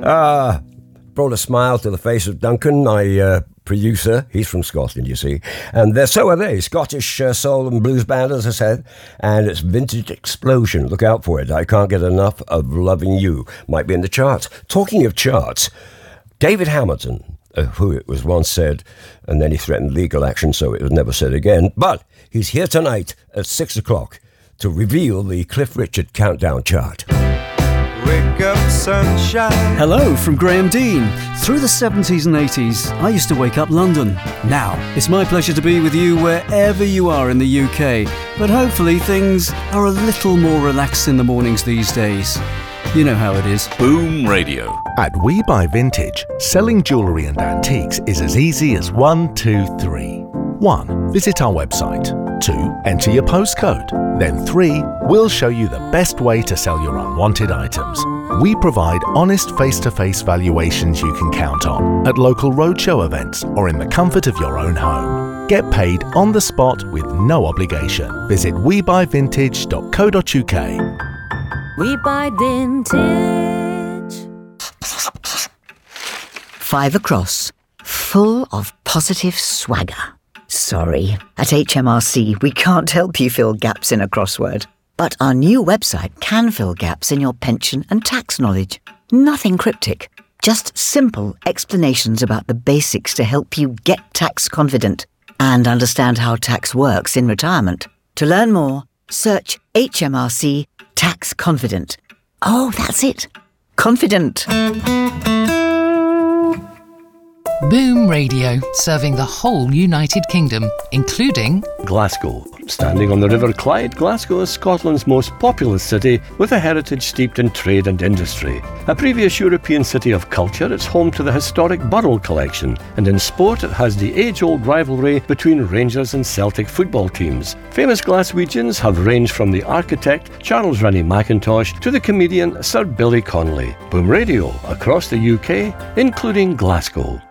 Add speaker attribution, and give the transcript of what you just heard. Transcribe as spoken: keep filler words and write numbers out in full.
Speaker 1: Ah, brought a smile to the face of Duncan, my uh, producer. He's from Scotland, you see. And they're, so are they, Scottish uh, soul and blues band, as I said. And it's Vintage Explosion. Look out for it. I Can't Get Enough of Loving You. Might be in the charts. Talking of charts, David Hamilton, uh, who it was once said, and then he threatened legal action, so it was never said again. But he's here tonight at six o'clock to reveal the Cliff Richard Countdown chart.
Speaker 2: Wake up, sunshine.
Speaker 3: Hello from Graham Dean. Through the seventies and eighties, I used to wake up London. Now, it's my pleasure to be with you wherever you are in the U K. But hopefully things are a little more relaxed in the mornings these days. You know how it is.
Speaker 4: Boom Radio.
Speaker 5: At We Buy Vintage, selling jewellery and antiques is as easy as one, two, three. One, visit our website. Two, enter your postcode. Then three, we'll show you the best way to sell your unwanted items. We provide honest face-to-face valuations you can count on at local roadshow events or in the comfort of your own home. Get paid on the spot with no obligation. Visit we buy vintage dot co dot uk.
Speaker 6: We Buy Vintage.
Speaker 7: Five across, full of positive swagger. Sorry, at H M R C we can't help you fill gaps in a crossword. But our new website can fill gaps in your pension and tax knowledge. Nothing cryptic, just simple explanations about the basics to help you get tax confident and understand how tax works in retirement. To learn more, search H M R C Tax Confident. Oh, that's it. Confident.
Speaker 8: Boom Radio, serving the whole United Kingdom, including
Speaker 9: Glasgow. Standing on the River Clyde, Glasgow is Scotland's most populous city with a heritage steeped in trade and industry. A previous European city of culture, it's home to the historic Burrell Collection, and in sport it has the age-old rivalry between Rangers and Celtic football teams. Famous Glaswegians have ranged from the architect Charles Rennie Mackintosh to the comedian Sir Billy Connolly. Boom Radio across the U K, including Glasgow.